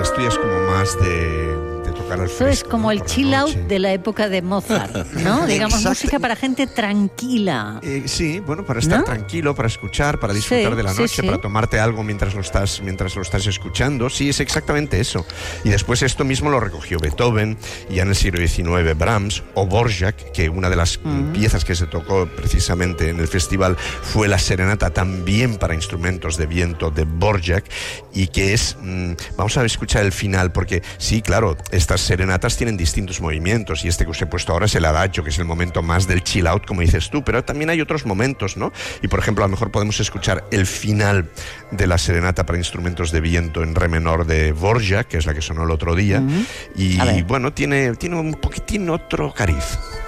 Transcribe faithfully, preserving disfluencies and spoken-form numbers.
esto ya es como más de... tocar al fresco. Eso es como ¿no? el Por chill la out noche. de la época de Mozart, ¿no? Digamos, Exacto. música para gente tranquila. Eh, sí, bueno, para estar ¿No? tranquilo, para escuchar, para disfrutar Sí, de la sí, noche, sí. para tomarte algo mientras lo estás mientras lo estás escuchando. Sí, es exactamente eso. Y después esto mismo lo recogió Beethoven, y ya en el siglo diecinueve Brahms o Dvorak, que una de las Mm. piezas que se tocó precisamente en el festival fue la serenata también para instrumentos de viento de Dvorak, y que es, mmm, vamos a escuchar el final, porque sí, claro, estas serenatas tienen distintos movimientos, y este que os he puesto ahora es el adagio, que es el momento más del chill out, como dices tú, pero también hay otros momentos, ¿no? Y por ejemplo, a lo mejor podemos escuchar el final de la serenata para instrumentos de viento en re menor de Dvorak, que es la que sonó el otro día, Mm. y A ver. bueno, tiene, tiene un poquitín otro cariz.